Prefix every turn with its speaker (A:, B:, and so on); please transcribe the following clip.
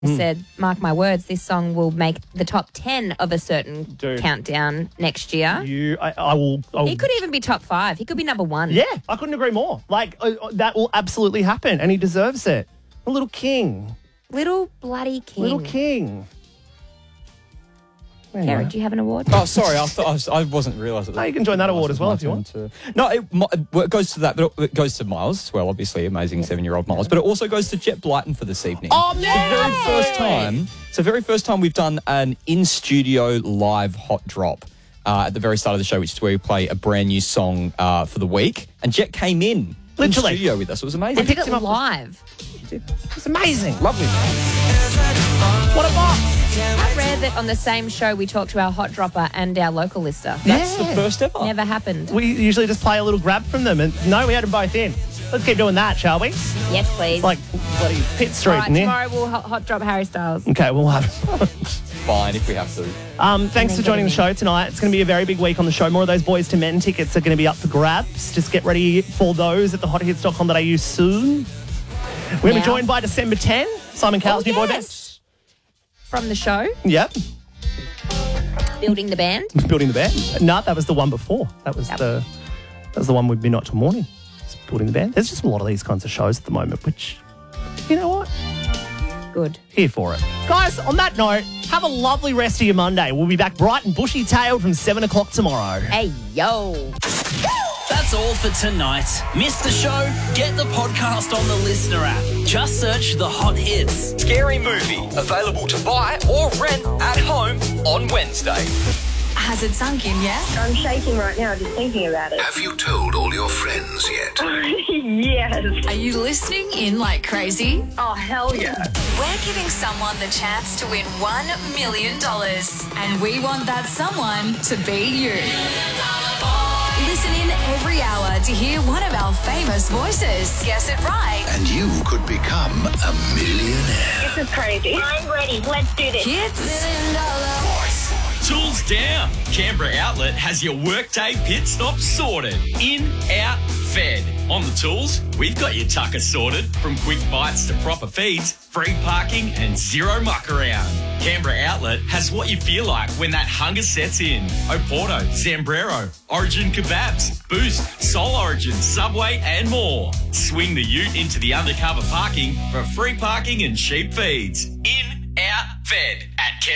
A: said, mark my words, this song will make the top 10 of a certain countdown next year.
B: I will.
A: He could even be top 5. He could be number 1.
B: Yeah, I couldn't agree more. Like, that will absolutely happen, and he deserves it. A little king.
A: Little bloody king.
B: Little king.
A: Garrett, do you have an award?
C: Oh, sorry, I wasn't realising.
B: No, you can join that award as well if you want.
C: No, it goes to that, but it goes to Miles as well, obviously, amazing 7-year-old Miles. But it also goes to Jet Blyton for this evening.
B: Oh, man!
C: It's the very first time we've done an in-studio live hot drop at the very start of the show, which is where we play a brand new song for the week. And Jet came in studio with us. It was amazing.
A: And picked him up live.
B: It's amazing.
C: Lovely, man.
B: What a bop.
A: How rare that on the same show we talk to our hot dropper and our local lister.
C: That's the first ever.
A: Never happened.
B: We usually just play a little grab from them, and no, we had them both in. Let's keep doing that, shall we?
A: Yes, please.
B: It's like bloody Pitt Street
A: All right,
B: in here.
A: tomorrow we'll hot drop Harry Styles.
B: Okay, we'll have
C: Fine if we have to.
B: Thanks for joining the show tonight. It's going to be a very big week on the show. More of those Boys to Men tickets are going to be up for grabs. Just get ready for those at thehithits.com.au soon. We're going to be joined by December 10, Simon Cowell's new boy band.
A: From the show?
B: Yep.
A: Building the band?
B: Building the band? No, that was the one before. That was the one with Midnight Till Morning. It's Building the band. There's just a lot of these kinds of shows at the moment, which, you know what?
A: Good.
B: Here for it. Guys, on that note, have a lovely rest of your Monday. We'll be back bright and bushy-tailed from 7 o'clock tomorrow.
A: Hey, yo.
D: That's all for tonight. Missed the show? Get the podcast on the Listener app. Just search The Hot Hits.
E: Scary Movie. Available to buy or rent at home on Wednesday.
F: Has it sunk in yet?
G: I'm shaking right now just thinking about it.
H: Have you told all your friends yet?
G: Yes.
F: Are you listening in like crazy?
G: Oh, hell yeah.
F: We're giving someone the chance to win $1 million. And we want that someone to be you. Listen in every hour to hear one of our famous voices. Guess it right.
H: And you could become a millionaire.
G: This is crazy. I'm ready. Let's do this.
F: Hits.
D: Tools down. Canberra Outlet has your workday pit stop sorted. In, out, fed. On the tools, we've got your tucker sorted. From quick bites to proper feeds, free parking and zero muck around. Canberra Outlet has what you feel like when that hunger sets in. Oporto, Zambrero, Origin Kebabs, Boost, Soul Origin, Subway and more. Swing the ute into the undercover parking for free parking and cheap feeds. In, out, fed at